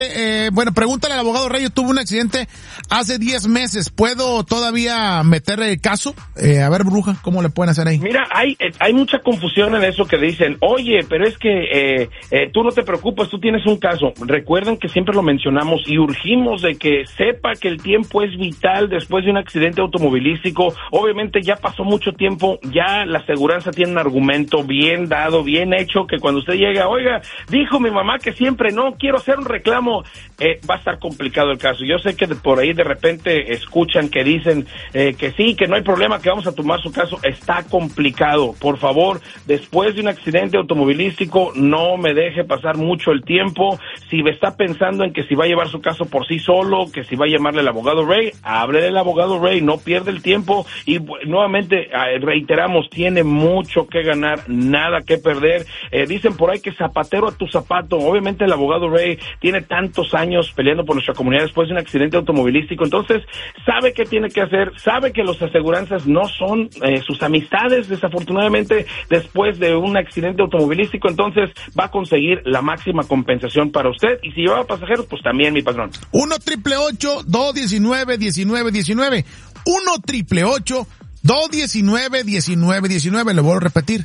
Bueno, pregúntale al abogado Rey, yo tuve un accidente hace 10 meses, ¿puedo todavía meter el caso? A ver, Bruja, ¿cómo le pueden hacer ahí? Mira, hay mucha confusión en eso que dicen, oye, pero es que tú no te preocupes, tú tienes un caso. Recuerden que siempre lo mencionamos y urgimos de que sepa que el tiempo es vital después de un accidente automovilístico. Obviamente ya pasó mucho tiempo, ya la aseguranza tiene un argumento bien dado, bien hecho, que cuando usted llega, oiga, dijo mi mamá que siempre no, quiero hacer un reclamo. Va a estar complicado el caso. Yo sé que por ahí de repente escuchan que dicen que sí, que no hay problema, que vamos a tomar su caso. Está complicado. Por favor, después de un accidente automovilístico, no me deje pasar mucho el tiempo. Si me está pensando en que si va a llevar su caso por sí solo, que si va a llamarle al abogado Ray, háblele al abogado Ray, no pierde el tiempo. Y nuevamente, reiteramos, tiene mucho que ganar, nada que perder. Dicen por ahí que zapatero a tu zapato. Obviamente el abogado Ray tiene tantos años peleando por nuestra comunidad después de un accidente automovilístico, entonces sabe qué tiene que hacer, sabe que los aseguranzas no son sus amistades, desafortunadamente, después de un accidente automovilístico, entonces va a conseguir la máxima compensación para usted, y si lleva pasajeros, pues también, mi patrón. 1-888-219-1919, 1-888-219-1919, le vuelvo a repetir,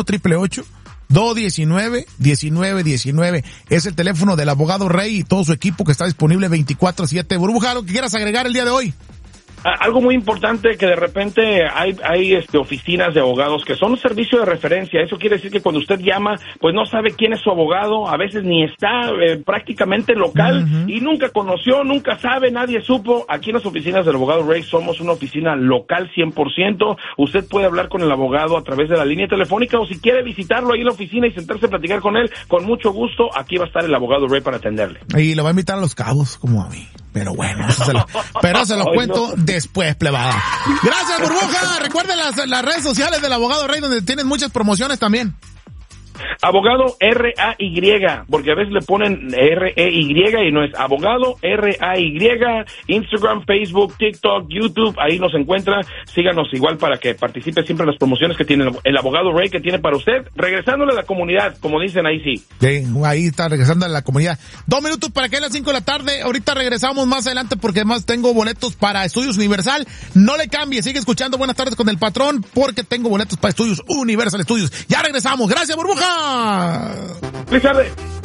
1-888-219-1919. Es el teléfono del abogado Rey y todo su equipo que está disponible 24/7. Burbuja, ¿algo que quieras agregar el día de hoy? Algo muy importante, que de repente hay oficinas de abogados que son un servicio de referencia. Eso quiere decir que cuando usted llama, pues no sabe quién es su abogado, a veces ni está prácticamente local, y nunca conoció, nunca sabe, nadie supo. Aquí en las oficinas del abogado Ray somos una oficina local 100%. Usted puede hablar con el abogado a través de la línea telefónica, o si quiere visitarlo ahí en la oficina y sentarse a platicar con él, con mucho gusto, aquí va a estar el abogado Ray para atenderle. Y lo va a invitar a Los Cabos, como a mí. Pero bueno, pero se lo cuento después, plebada. Gracias, Burbuja. Recuerden las redes sociales del abogado Rey, donde tienen muchas promociones también. Abogado R-A-Y, porque a veces le ponen R-E-Y y no es abogado R-A-Y. Instagram, Facebook, TikTok, YouTube, ahí nos encuentra. Síganos igual para que participe siempre en las promociones que tiene el abogado Ray, que tiene para usted, regresándole a la comunidad, como dicen ahí. Sí, ahí está regresando a la comunidad. 2 minutos para que a las 5 de la tarde. Ahorita regresamos más adelante porque además tengo boletos para Estudios Universal. No le cambie, sigue escuchando Buenas Tardes con el Patrón, porque tengo boletos para Estudios Universal Studios. Ya regresamos. Gracias, Burbuja. Feliz tarde.